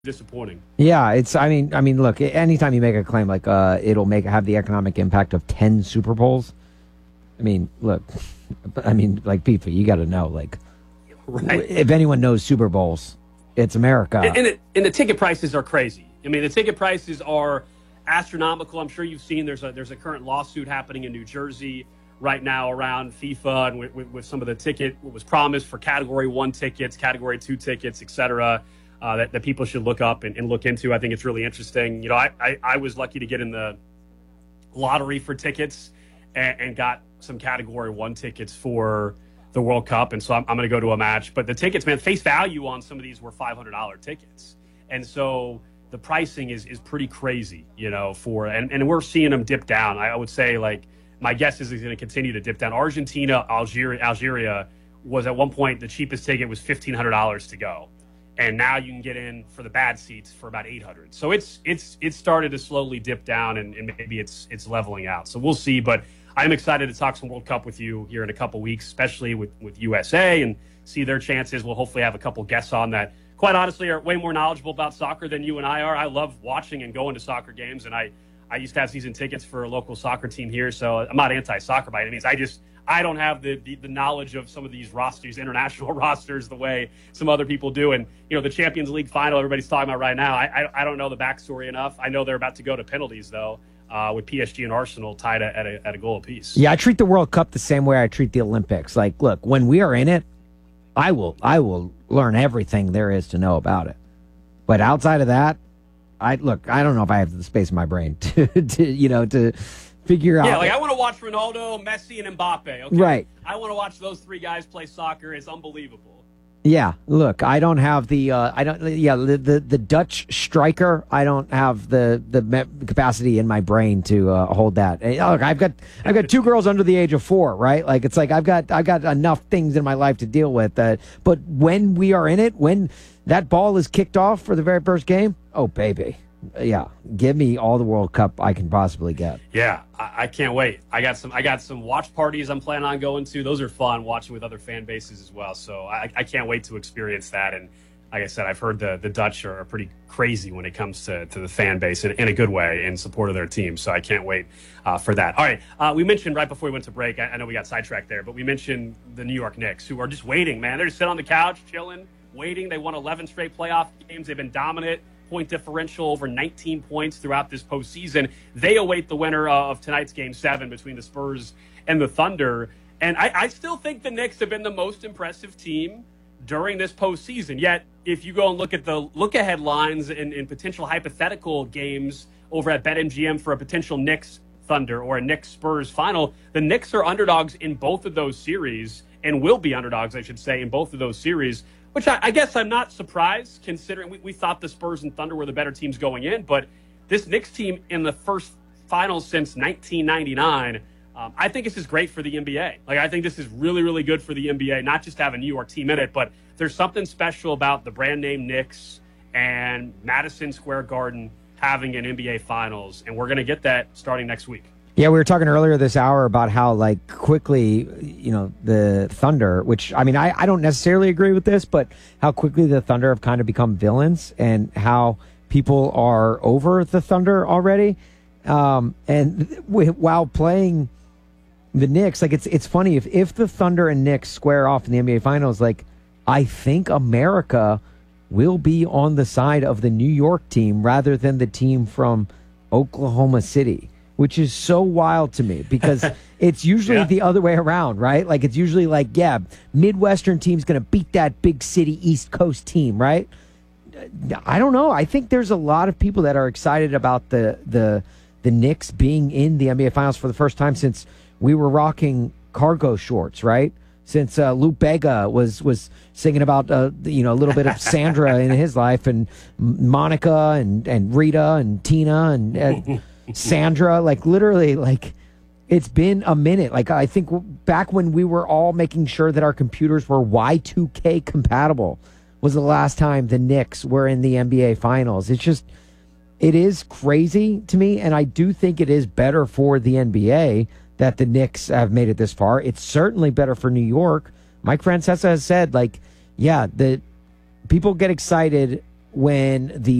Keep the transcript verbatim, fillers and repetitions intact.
disappointing. Yeah, it's. I mean, I mean, look. Anytime you make a claim like uh, it'll make have the economic impact of ten Super Bowls. I mean, look. I mean, like FIFA, you got to know. Like, right. If anyone knows Super Bowls, it's America. And, and, it, and the ticket prices are crazy. I mean, the ticket prices are astronomical. I'm sure you've seen there's a there's a current lawsuit happening in New Jersey right now around FIFA and with, with, with some of the ticket what was promised for Category One tickets, Category Two tickets, et cetera. Uh, that, that people should look up and, and look into. I think it's really interesting. You know, I, I, I was lucky to get in the lottery for tickets and, and got some Category One tickets for the World Cup, and so I'm, I'm going to go to a match. But the tickets, man, face value on some of these were five hundred dollars tickets, and so the pricing is is pretty crazy, you know. For and, and we're seeing them dip down. I would say, like, my guess is it's going to continue to dip down. Argentina, Algeria, Algeria was at one point the cheapest ticket was fifteen hundred dollars to go. And now you can get in for the bad seats for about eight hundred. So it's it's it's started to slowly dip down, and, and maybe it's it's leveling out. So we'll see. But I'm excited to talk some World Cup with you here in a couple weeks, especially with, with U S A, and see their chances. We'll hopefully have a couple guests on that, quite honestly, are way more knowledgeable about soccer than you and I are. I love watching and going to soccer games, and I, I used to have season tickets for a local soccer team here, so I'm not anti-soccer by any means. I just I don't have the, the, the knowledge of some of these rosters, international rosters, the way some other people do. And, you know, the Champions League final everybody's talking about right now, I, I, I don't know the backstory enough. I know they're about to go to penalties, though, uh, with P S G and Arsenal tied at a, at a goal apiece. Yeah, I treat the World Cup the same way I treat the Olympics. Like, look, when we are in it, I will I will learn everything there is to know about it. But outside of that, I look, I don't know if I have the space in my brain to, to you know, to figure out. Yeah, like I want to watch Ronaldo, Messi, and Mbappe. Okay? Right. I want to watch those three guys play soccer. It's unbelievable. Yeah, look, I don't have the, uh, I don't, yeah, the, the the Dutch striker. I don't have the the capacity in my brain to uh, hold that. And, look, I've got I've got two girls under the age of four, right? Like it's like I've got I've got enough things in my life to deal with. Uh, but when we are in it, when that ball is kicked off for the very first game, oh baby. Yeah, give me all the World Cup I can possibly get. Yeah, I, I can't wait. I got some. I got some watch parties I'm planning on going to. Those are fun, watching with other fan bases as well. So I, I can't wait to experience that. And like I said, I've heard the the Dutch are pretty crazy when it comes to, to the fan base in, in a good way in support of their team. So I can't wait uh, for that. All right, uh, we mentioned right before we went to break. I, I know we got sidetracked there, but we mentioned the New York Knicks, who are just waiting. Man, they're just sitting on the couch, chilling, waiting. They won eleven straight playoff games. They've been dominant. Point differential over nineteen points throughout this postseason. They await the winner of tonight's game seven between the Spurs and the Thunder. And I, I still think the Knicks have been the most impressive team during this postseason. Yet, if you go and look at the look-ahead lines and, and potential hypothetical games over at BetMGM for a potential Knicks Thunder or a Knicks Spurs final, the Knicks are underdogs in both of those series and will be underdogs, I should say, in both of those series. Which I, I guess I'm not surprised, considering we, we thought the Spurs and Thunder were the better teams going in. But this Knicks team in the first finals since nineteen ninety-nine, um, I think this is great for the N B A. Like, I think this is really, really good for the N B A, not just to have a New York team in it, but there's something special about the brand name Knicks and Madison Square Garden having an N B A finals. And we're going to get that starting next week. Yeah, we were talking earlier this hour about how, like, quickly, you know, the Thunder, which, I mean, I, I don't necessarily agree with this, but how quickly the Thunder have kind of become villains and how people are over the Thunder already. Um, and w- while playing the Knicks, like, it's it's funny, if, if the Thunder and Knicks square off in the N B A Finals, like, I think America will be on the side of the New York team rather than the team from Oklahoma City. Which is so wild to me because it's usually yeah. the other way around, right? Like it's usually like, yeah, Midwestern team's going to beat that big city East Coast team, right? I don't know. I think there's a lot of people that are excited about the the the Knicks being in the N B A Finals for the first time since we were rocking cargo shorts, right? Since uh, Lou Bega was was singing about uh, you know a little bit of Sandra in his life and Monica and and Rita and Tina and. Uh, Sandra, like literally, like it's been a minute. Like I think back when we were all making sure that our computers were Y two K compatible was the last time the Knicks were in the N B A Finals. It's just, it is crazy to me, and I do think it is better for the N B A that the Knicks have made it this far. It's certainly better for New York. Mike Francesa has said, like, yeah, the people get excited when the